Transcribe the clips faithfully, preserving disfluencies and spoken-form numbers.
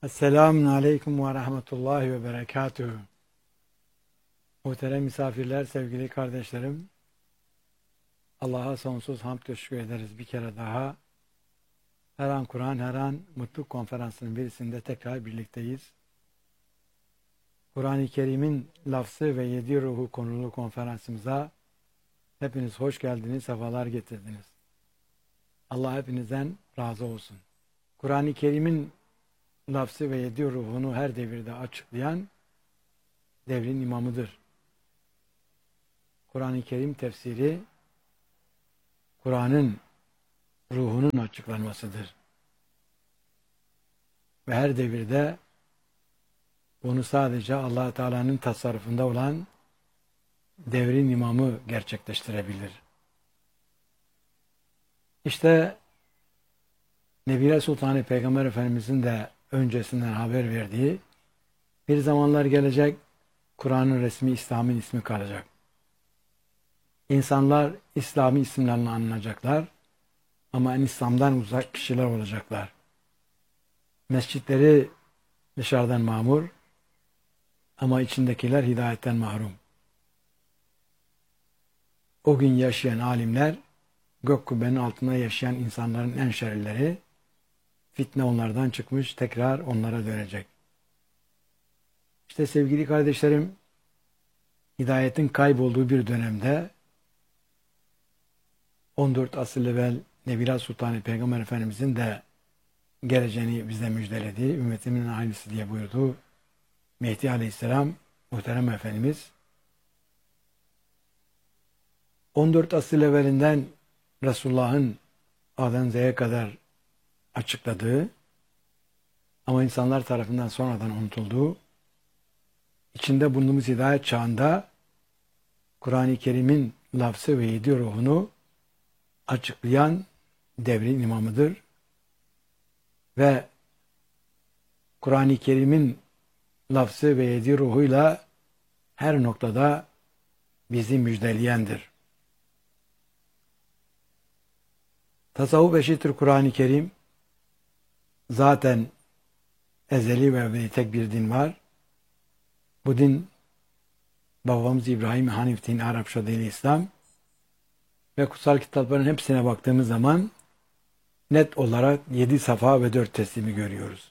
Esselamun Aleyküm ve Rahmetullahi ve Berekatuhu. Muhterem misafirler, sevgili kardeşlerim, Allah'a sonsuz hamd teşekkür ederiz bir kere daha. Her an Kur'an, her an Mutluluk Konferansı'nın birisinde tekrar birlikteyiz. Kur'an-ı Kerim'in lafzı ve yedi ruhu konulu konferansımıza hepiniz hoş geldiniz, sefalar getirdiniz. Allah hepinizden razı olsun. Kur'an-ı Kerim'in lafzı ve yedi ruhunu her devirde açıklayan devrin imamıdır. Kur'an-ı Kerim tefsiri, Kur'an'ın ruhunun açıklanmasıdır. Ve her devirde bunu sadece Allah Teala'nın tasarrufunda olan devrin imamı gerçekleştirebilir. İşte Nebile Sultanı Peygamber Efendimizin de öncesinden haber verdiği bir zamanlar gelecek, Kur'an'ın resmi İslam'ın ismi kalacak. İnsanlar İslami isimlerle anılacaklar ama en İslam'dan uzak kişiler olacaklar. Mescitleri dışarıdan mamur ama içindekiler hidayetten mahrum. O gün yaşayan alimler, gök kubbenin altında yaşayan insanların en şerlileri, fitne onlardan çıkmış, tekrar onlara dönecek. İşte sevgili kardeşlerim, hidayetin kaybolduğu bir dönemde on dört asır evvel Nebile Sultanı Peygamber Efendimizin de geleceğini bize müjdeledi. Ümmetimin aynısı diye buyurdu. Mehdi Aleyhisselam, muhterem Efendimiz, on dört asır evvelinden Resulullah'ın A'dan Z'ye kadar açıkladığı ama insanlar tarafından sonradan unutulduğu, içinde bulunduğumuz hidayet çağında Kur'an-ı Kerim'in lafzı ve yedi ruhunu açıklayan devrin imamıdır. Ve Kur'an-ı Kerim'in lafzı ve yedi ruhuyla her noktada bizi müjdeleyendir. Tasavvuf eşittir Kur'an-ı Kerim. Zaten ezeli ve ebedi tek bir din var. Bu din babamız İbrahim Hanif din, Arapça dili İslam. Ve kutsal kitapların hepsine baktığımız zaman net olarak yedi safa ve dört teslimi görüyoruz.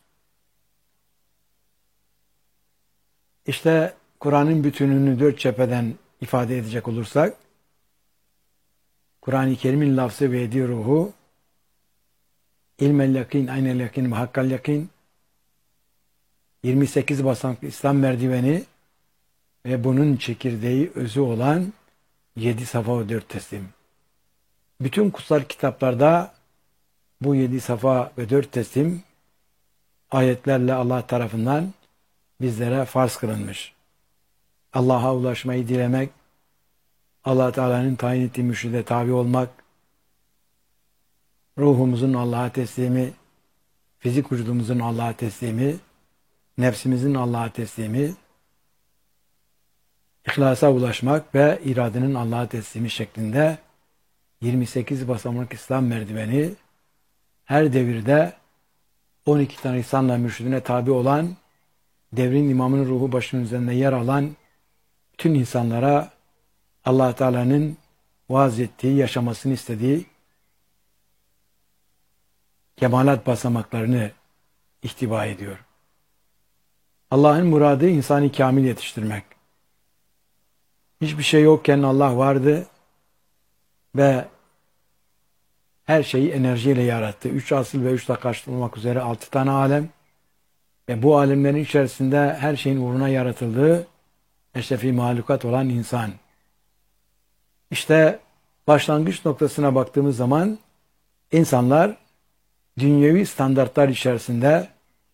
İşte Kur'an'ın bütününü dört cepheden ifade edecek olursak, Kur'an-ı Kerim'in lafzı ve yedi ruhu, ilmel yakin, aynel yakin ve hakkal yakin, yirmi sekiz basamaklı İslam merdiveni ve bunun çekirdeği, özü olan yedi safa ve dört teslim. Bütün kutsal kitaplarda bu yedi safa ve dört teslim ayetlerle Allah tarafından bizlere farz kılınmış. Allah'a ulaşmayı dilemek, Allah Teala'nın tayin ettiği mürşide tabi olmak, ruhumuzun Allah'a teslimi, fizik vücudumuzun Allah'a teslimi, nefsimizin Allah'a teslimi, ihlasa ulaşmak ve iradenin Allah'a teslimi şeklinde yirmi sekiz basamak İslam merdiveni her devirde on iki tane insanla mürşidine tabi olan, devrin imamının ruhu başının üzerinde yer alan bütün insanlara Allah Teala'nın vaaz ettiği, yaşamasını istediği kemalat basamaklarını ihtiva ediyor. Allah'ın muradı insanı kamil yetiştirmek. Hiçbir şey yokken Allah vardı ve her şeyi enerjiyle yarattı. Üç asıl ve üç taşlı olmak üzere altı tane alem ve bu alemlerin içerisinde her şeyin uğruna yaratıldığı eşrefi mahlukat olan insan. İşte başlangıç noktasına baktığımız zaman insanlar dünyevi standartlar içerisinde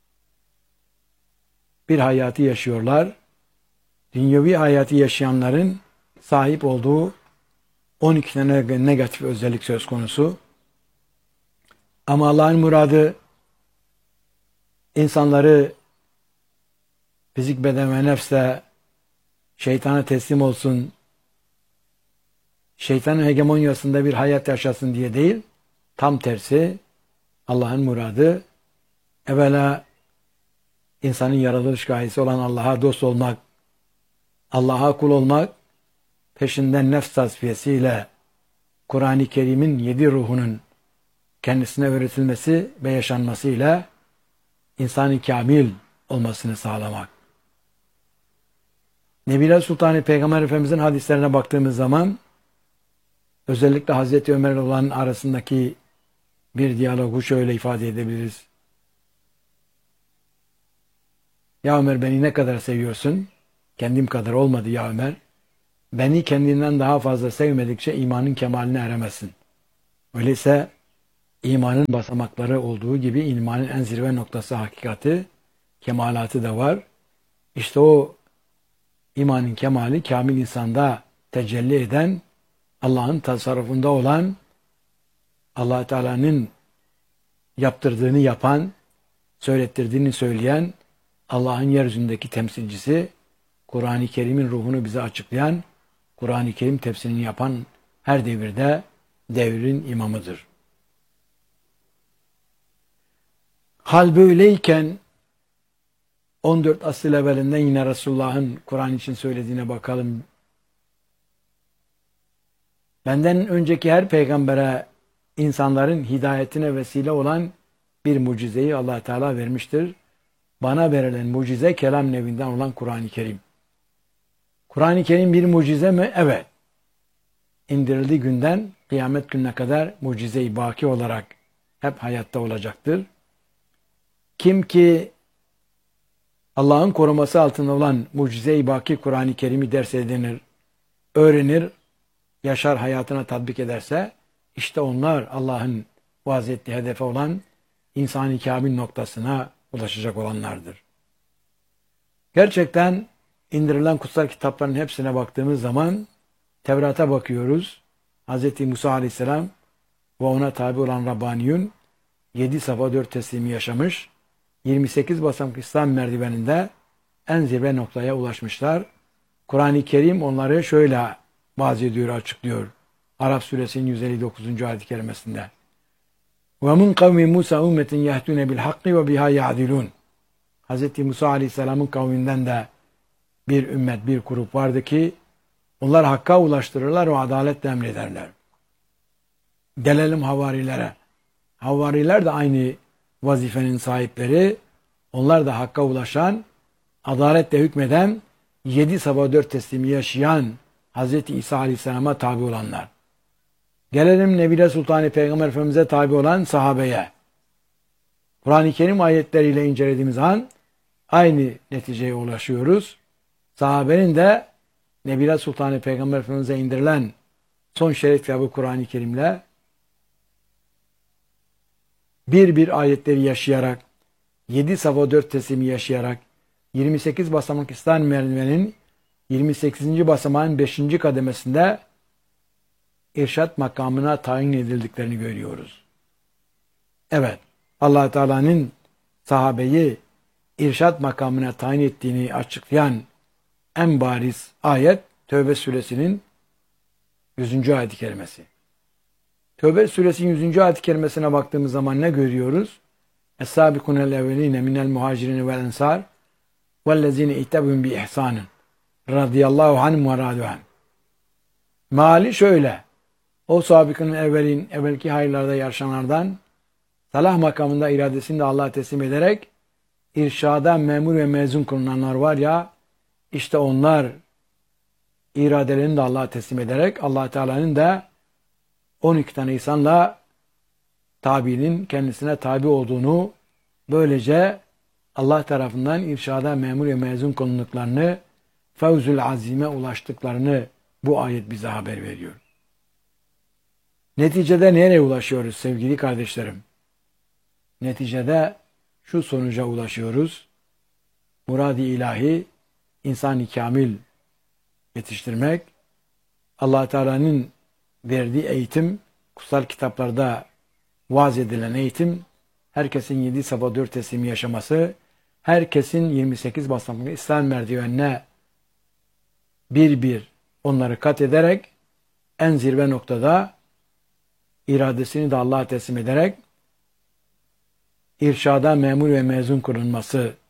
bir hayatı yaşıyorlar. Dünyevi hayatı yaşayanların sahip olduğu on iki tane negatif özellik söz konusu. Ama Allah'ın muradı insanları fizik, beden ve nefse şeytana teslim olsun, şeytanın hegemonyasında bir hayat yaşasın diye değil, tam tersi Allah'ın muradı evvela insanın yaratılış gayesi olan Allah'a dost olmak, Allah'a kul olmak, peşinden nefs tasfiyesiyle Kur'an-ı Kerim'in yedi ruhunun kendisine öğretilmesi ve yaşanmasıyla insan-ı kamil olmasını sağlamak. Nebiler Sultanı Peygamber Efendimiz'in hadislerine baktığımız zaman özellikle Hazreti Ömer olan arasındaki bir diyalogu şöyle ifade edebiliriz. Ya Ömer, beni ne kadar seviyorsun? Kendim kadar olmadı ya Ömer. Beni kendinden daha fazla sevmedikçe imanın kemaline eremezsin. Öyleyse imanın basamakları olduğu gibi imanın en zirve noktası hakikati, kemalatı da var. İşte o imanın kemali kamil insanda tecelli eden, Allah'ın tasarrufunda olan, Allah Teala'nın yaptırdığını yapan, söylettirdiğini söyleyen, Allah'ın yeryüzündeki temsilcisi, Kur'an-ı Kerim'in ruhunu bize açıklayan, Kur'an-ı Kerim tefsirini yapan her devirde devrin imamıdır. Hal böyleyken on dört asıl evvelinden yine Resulullah'ın Kur'an için söylediğine bakalım. Benden önceki her peygambere insanların hidayetine vesile olan bir mucizeyi Allah Teala vermiştir. Bana verilen mucize kelam nevinden olan Kur'an-ı Kerim. Kur'an-ı Kerim bir mucize mi? Evet. İndirildiği günden kıyamet gününe kadar mucize-i baki olarak hep hayatta olacaktır. Kim ki Allah'ın koruması altında olan mucize-i baki Kur'an-ı Kerim'i ders edinir, öğrenir, yaşar, hayatına tatbik ederse, işte onlar Allah'ın vaaz ettiği hedefe olan insan-ı kamil noktasına ulaşacak olanlardır. Gerçekten indirilen kutsal kitapların hepsine baktığımız zaman Tevrat'a bakıyoruz. Hz. Musa Aleyhisselam ve ona tabi olan Rabbaniyun yedi safa dört teslimi yaşamış. yirmi sekiz basamak İslam merdiveninde en zirve noktaya ulaşmışlar. Kur'an-ı Kerim onları şöyle vaaz ediyor, açıklıyor. Araf suresinin yüz elli dokuzuncu ayet-i kerimesinde. وَمِنْ قَوْمِ مُوسَى اُمَّةٍ يَهْدُونَ بِالْحَقِّ وَبِهَا يَعْدِلُونَ Hz. Musa Aleyhisselam'ın kavminden de bir ümmet, bir grup vardı ki onlar hakka ulaştırırlar ve adaletle emrederler. Gelelim havarilere. Havariler de aynı vazifenin sahipleri. Onlar da hakka ulaşan, adaletle hükmeden, yedi sabah dört teslimi yaşayan Hz. İsa Aleyhisselam'a tabi olanlar. Gelelim Nebiler Sultanı Peygamber Efendimiz'e tabi olan sahabeye. Kur'an-ı Kerim ayetleriyle incelediğimiz an aynı neticeye ulaşıyoruz. Sahabenin de Nebiler Sultanı Peygamber Efendimiz'e indirilen son şeref kitabı Kur'an-ı Kerim'le bir bir ayetleri yaşayarak, yedi safa dört teslimi yaşayarak, yirmi sekiz basamak İslam merdivenin yirmi sekizinci basamağın beşinci kademesinde irşat makamına tayin edildiklerini görüyoruz. Evet, Allah Teala'nın sahabeyi irşat makamına tayin ettiğini açıklayan en bariz ayet Tevbe suresinin yüzüncü ayet-i kerimesi. Tevbe suresinin yüzüncü ayet-i kerimesine baktığımız zaman ne görüyoruz? Es-sâbikunel evveline minel muhacirin vel ensar vellezine ittebun bi ihsanın radıyallahu anhum ve râdu'an. Meali şöyle: o sabıkının evvelin, evvelki hayırlarda yarışanlardan salah makamında iradesini de Allah'a teslim ederek irşada memur ve mezun kılınanlar var ya, işte onlar iradelerini de Allah'a teslim ederek Allah Teala'nın da on iki tane insanla tabinin kendisine tabi olduğunu, böylece Allah tarafından irşada memur ve mezun kılındıklarını, fevzül azime ulaştıklarını bu ayet bize haber veriyor. Neticede nereye ulaşıyoruz sevgili kardeşlerim? Neticede şu sonuca ulaşıyoruz. Murad-ı ilahi, insan-ı kamil yetiştirmek, Allah Teala'nın verdiği eğitim, kutsal kitaplarda vaaz edilen eğitim, herkesin yedi sabah dört teslimi yaşaması, herkesin yirmi sekiz basamaklı İslam merdivenine bir bir onları kat ederek en zirve noktada iradesini de Allah'a teslim ederek irşada memur ve mezun kılınması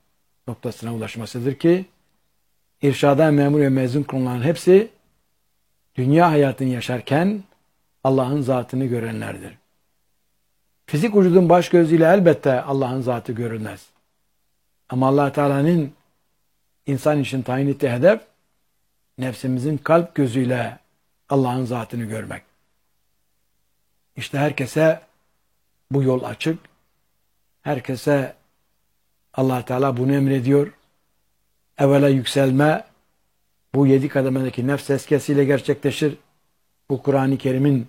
noktasına ulaşmasıdır ki irşada memur ve mezun kılınan hepsi dünya hayatını yaşarken Allah'ın zatını görenlerdir. Fizik vücudun baş gözüyle elbette Allah'ın zatı görülmez. Ama Allah Teala'nın insan için tayin ettiği hedef nefsimizin kalp gözüyle Allah'ın zatını görmek. İşte herkese bu yol açık. Herkese Allah Teala bunu emrediyor. Evvela yükselme bu yedi kademedeki nefs tezkiyesiyle gerçekleşir. Bu Kur'an-ı Kerim'in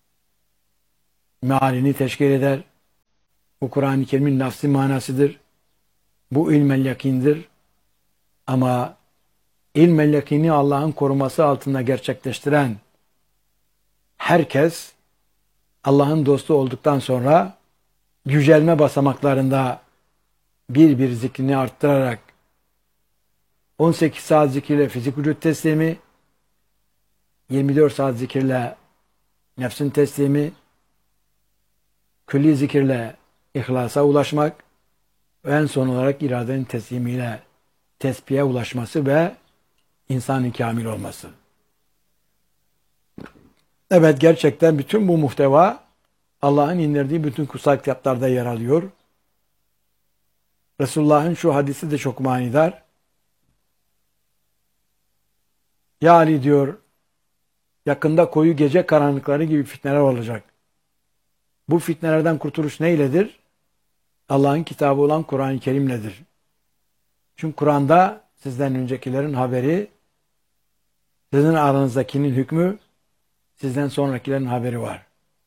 mealini teşkil eder. Bu Kur'an-ı Kerim'in lafzi manasıdır. Bu ilmel yakindir. Ama ilmel yakini Allah'ın koruması altında gerçekleştiren herkes Allah'ın dostu olduktan sonra yücelme basamaklarında bir bir zikrini arttırarak on sekiz saat zikirle fizik vücut teslimi, yirmi dört saat zikirle nefsin teslimi, külli zikirle ihlasa ulaşmak ve en son olarak iradenin teslimiyle tesbihe ulaşması ve insanın kamil olması. Evet, gerçekten bütün bu muhteva Allah'ın indirdiği bütün kutsal kitaplarda yer alıyor. Resulullah'ın şu hadisi de çok manidar. Ya Ali diyor, yakında koyu gece karanlıkları gibi fitneler olacak. Bu fitnelerden kurtuluş neyledir? Allah'ın kitabı olan Kur'an-ı Kerim'ledir. Çünkü Kur'an'da sizden öncekilerin haberi, sizin aranızdakinin hükmü, sizden sonrakilerin haberi var.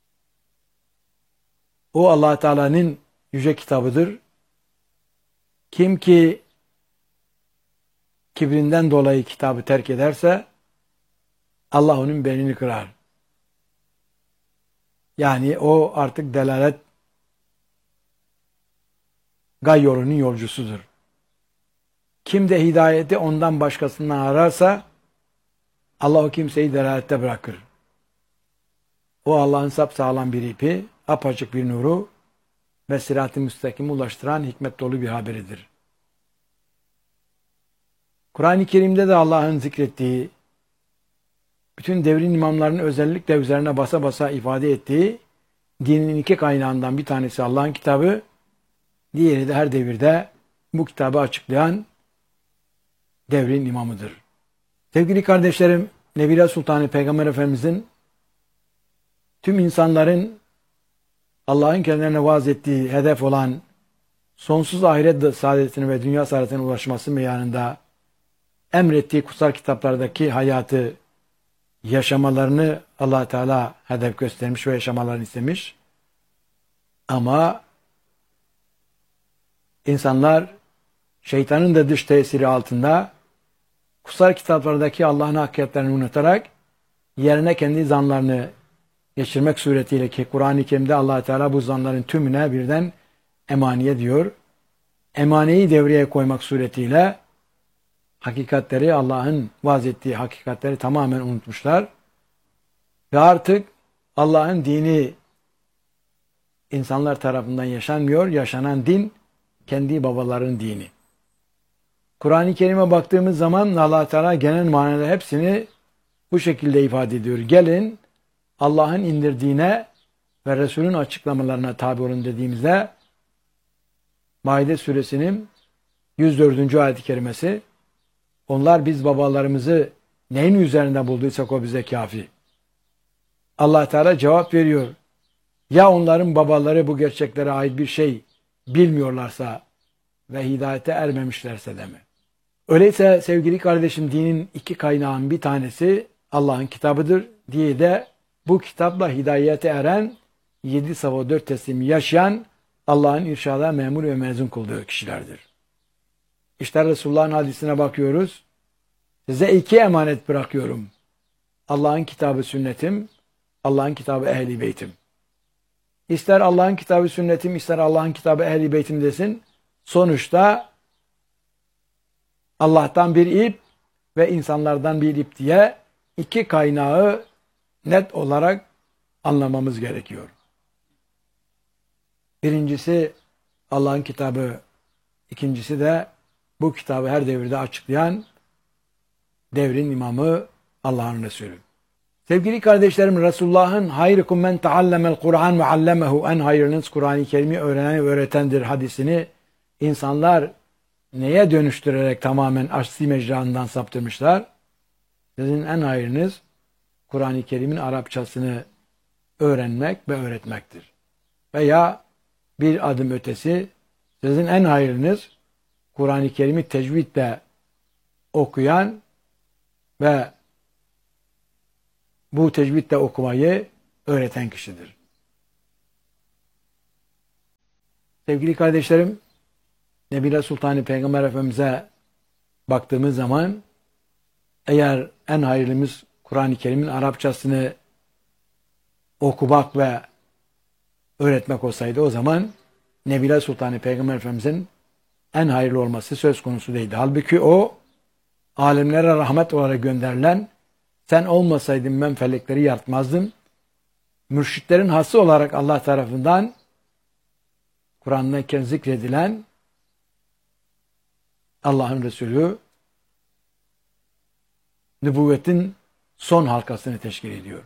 O Allah Teala'nın yüce kitabıdır. Kim ki kibrinden dolayı kitabı terk ederse Allah onun belini kırar. Yani o artık delalet gay yolunun yolcusudur. Kim de hidayeti ondan başkasından ararsa Allah o kimseyi delalette bırakır. O Allah'ın sapsağlam bir ipi, apaçık bir nuru ve sırat-ı müstakime ulaştıran hikmet dolu bir haberidir. Kur'an-ı Kerim'de de Allah'ın zikrettiği, bütün devrin imamlarının özellikle üzerine basa basa ifade ettiği dinin iki kaynağından bir tanesi Allah'ın kitabı, diğeri de her devirde bu kitabı açıklayan devrin imamıdır. Sevgili kardeşlerim, Nebile Sultanı Peygamber Efendimizin tüm insanların Allah'ın kendilerine vaaz ettiği hedef olan sonsuz ahiret saadetine ve dünya saadetine ulaşması meyanında emrettiği kutsal kitaplardaki hayatı yaşamalarını Allah Teala hedef göstermiş ve yaşamalarını istemiş. Ama insanlar şeytanın da dış tesiri altında kutsal kitaplardaki Allah'ın hakikatlerini unutarak yerine kendi zanlarını geçirmek suretiyle, ki Kur'an-ı Kerim'de Allah Teala bu zanların tümüne birden emaniye diyor. Emaneyi devreye koymak suretiyle hakikatleri, Allah'ın vaaz ettiği hakikatleri tamamen unutmuşlar. Ve artık Allah'ın dini insanlar tarafından yaşanmıyor. Yaşanan din kendi babaların dini. Kur'an-ı Kerim'e baktığımız zaman Allah Teala genel manada hepsini bu şekilde ifade ediyor. Gelin Allah'ın indirdiğine ve Resul'ün açıklamalarına tabi olun dediğimizde Maide suresinin yüz dördüncü ayet-i kerimesi, onlar biz babalarımızı neyin üzerinde bulduysak o bize kafi. Allah Teala cevap veriyor. Ya onların babaları bu gerçeklere ait bir şey bilmiyorlarsa ve hidayete ermemişlerse de mi? Öyleyse sevgili kardeşim, dinin iki kaynağın bir tanesi Allah'ın kitabıdır. Diye de bu kitapla hidayete eren, yedi safa dört teslimi yaşayan Allah'ın irşada memur ve mezun kıldığı kişilerdir. İşte Resulullah'ın hadisine bakıyoruz. Size iki emanet bırakıyorum. Allah'ın kitabı sünnetim, Allah'ın kitabı ehli beytim. İster Allah'ın kitabı sünnetim, ister Allah'ın kitabı ehli beytim desin. Sonuçta Allah'tan bir ip ve insanlardan bir ip diye iki kaynağı net olarak anlamamız gerekiyor. Birincisi Allah'ın kitabı, ikincisi de bu kitabı her devirde açıklayan devrin imamı Allah'ın Resulü. Sevgili kardeşlerim, Resulullah'ın hayrukum men taallemel Kur'an ve allemehu, en hayırınız Kur'an-ı Kerim'i öğrenen ve öğretendir hadisini insanlar neye dönüştürerek tamamen aksi mecranından saptırmışlar? Sizin en hayırınız Kur'an-ı Kerim'in Arapçasını öğrenmek ve öğretmektir. Veya bir adım ötesi, sizin en hayırınız Kur'an-ı Kerim'i tecvidle okuyan ve bu tecvidle okumayı öğreten kişidir. Sevgili kardeşlerim, Nebile Sultanı Peygamber Efendimiz'e baktığımız zaman eğer en hayırlımız Kur'an-ı Kerim'in Arapçasını okumak ve öğretmek olsaydı, o zaman Nebile Sultanı Peygamber Efendimiz'in en hayırlı olması söz konusu değildi. Halbuki o alemlere rahmet olarak gönderilen, sen olmasaydın ben felekleri yaratmazdım, mürşitlerin hası olarak Allah tarafından Kur'an'dayken zikredilen Allah'ın Resulü nübüvvetin son halkasını teşkil ediyor.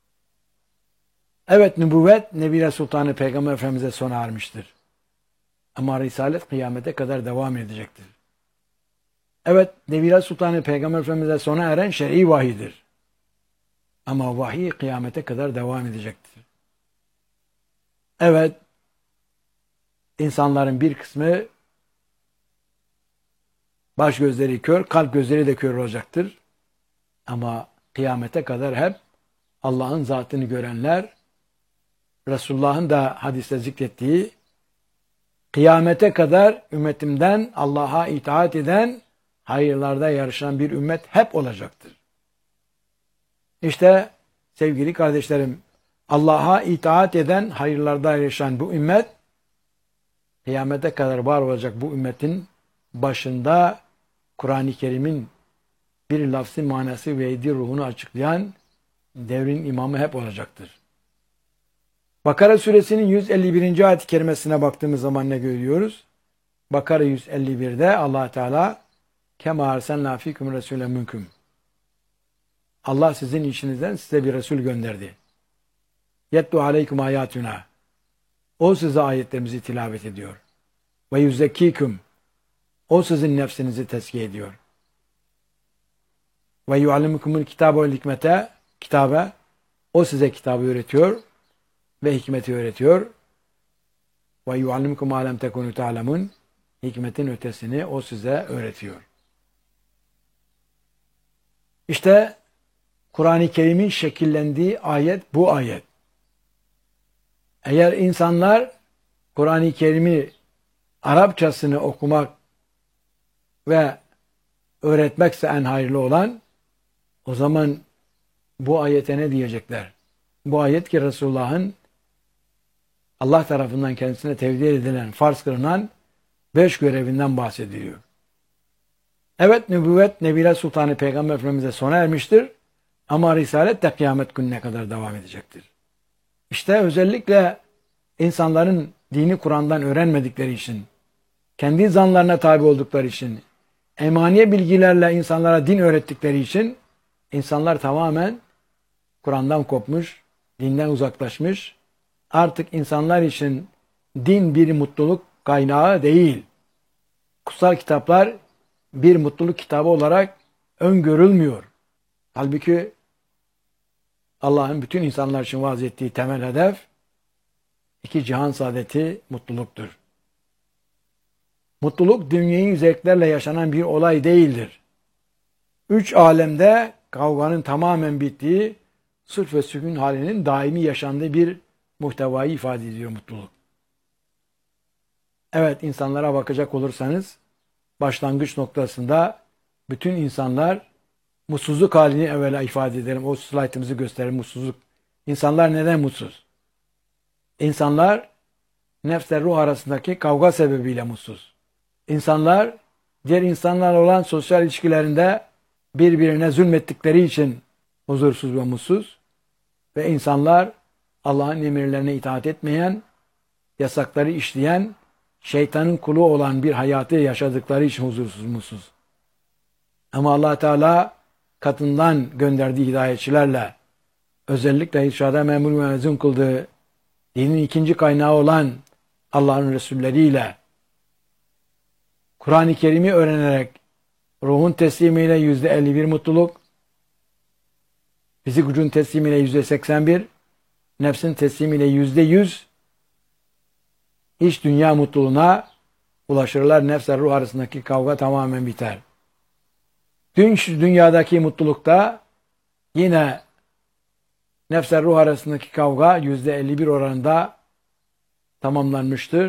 Evet, nübüvvet Nebile Sultanı Peygamber Efendimiz'e sona ermiştir. Ama Risalet kıyamete kadar devam edecektir. Evet, Nebile Sultanı Peygamber Efendimiz'e sona eren şer'i vahidir. Ama vahiy kıyamete kadar devam edecektir. Evet, insanların bir kısmı baş gözleri kör, kalp gözleri de kör olacaktır. Ama kıyamete kadar hep Allah'ın zatını görenler, Resulullah'ın da hadiste zikrettiği, kıyamete kadar ümmetimden Allah'a itaat eden, hayırlarda yarışan bir ümmet hep olacaktır. İşte sevgili kardeşlerim, Allah'a itaat eden, hayırlarda yarışan bu ümmet, kıyamete kadar var olacak bu ümmetin başında Kur'an-ı Kerim'in bir lafzı manası ve yedi ruhunu açıklayan devrin imamı hep olacaktır. Bakara suresinin yüz elli birinci ayet-i kerimesine baktığımız zaman ne görüyoruz? Bakara yüz elli birde Allah Teala kema arsalna fikum resulen minkum. Allah sizin içinizden size bir Resul gönderdi. Yetlu aleykum ayatuna. O size ayetlerimizi tilavet ediyor. Ve yüzekkikum. O sizin nefsinizi tezkiye ediyor. Ve yuallimukumul kitabe ve hikmete. Kitabe. O size kitabı öğretiyor ve hikmeti öğretiyor. Ve yuallimukum ma lem tekunu ta'lemun. Hikmetin ötesini o size öğretiyor. İşte Kur'an-ı Kerim'in şekillendiği ayet bu ayet. Eğer insanlar Kur'an-ı Kerim'i Arapçasını okumak ve öğretmekse en hayırlı olan, o zaman bu ayete ne diyecekler? Bu ayet ki Resulullah'ın Allah tarafından kendisine tevdi edilen, farz kılınan beş görevinden bahsediliyor. Evet, nübüvvet Nebile Sultanı Peygamber Efendimiz'e sona ermiştir. Ama Risalet de kıyamet gününe kadar devam edecektir. İşte özellikle insanların dini Kur'an'dan öğrenmedikleri için, kendi zanlarına tabi oldukları için, emaniye bilgilerle insanlara din öğrettikleri için, insanlar tamamen Kur'an'dan kopmuş, dinden uzaklaşmış. Artık insanlar için din bir mutluluk kaynağı değil. Kutsal kitaplar bir mutluluk kitabı olarak öngörülmüyor. Halbuki Allah'ın bütün insanlar için vaaz ettiği temel hedef iki cihan saadeti mutluluktur. Mutluluk dünyevi zevklerle yaşanan bir olay değildir. Üç alemde kavganın tamamen bittiği, sırf ve sükun halinin daimi yaşandığı bir muhtevayı ifade ediyor mutluluk. Evet, insanlara bakacak olursanız başlangıç noktasında bütün insanlar mutsuzluk halini evvela ifade edelim. O slaytımızı gösterelim, mutsuzluk. İnsanlar neden mutsuz? İnsanlar nefsle ruh arasındaki kavga sebebiyle mutsuz. İnsanlar diğer insanlarla olan sosyal ilişkilerinde birbirine zulmettikleri için huzursuz ve mutsuz. Ve insanlar Allah'ın emirlerine itaat etmeyen, yasakları işleyen, şeytanın kulu olan bir hayatı yaşadıkları için huzursuz mutsuz. Ama Allah Teala katından gönderdiği hidayetçilerle, özellikle irşada memur ve mezun kıldığı dinin ikinci kaynağı olan Allah'ın Resulleriyle, Kur'an-ı Kerim'i öğrenerek ruhun teslimiyle yüzde elli bir mutluluk, fizik gücün teslimiyle yüzde seksen bir, nefsin teslimiyle yüzde yüz, iç dünya mutluluğuna ulaşırlar. Nefsle ruh arasındaki kavga tamamen biter. Dün dünyadaki mutlulukta yine nefsle ruh arasındaki kavga yüzde elli bir oranında tamamlanmıştır.